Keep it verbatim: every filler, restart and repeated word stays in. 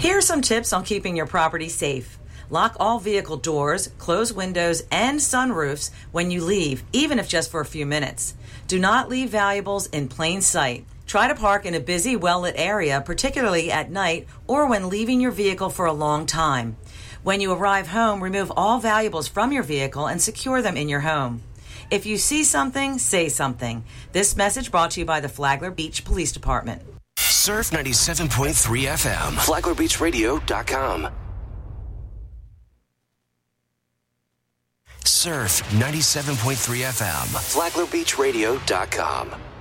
Here are some tips on keeping your property safe. Lock all vehicle doors, close windows, and sunroofs when you leave, even if just for a few minutes. Do not leave valuables in plain sight. Try to park in a busy, well-lit area, particularly at night or when leaving your vehicle for a long time. When you arrive home, remove all valuables from your vehicle and secure them in your home. If you see something, say something. This message brought to you by the Flagler Beach Police Department. Surf ninety-seven point three F M, Flagler Beach Radio dot com. Surf ninety-seven point three F M, Flagler Beach Radio dot com.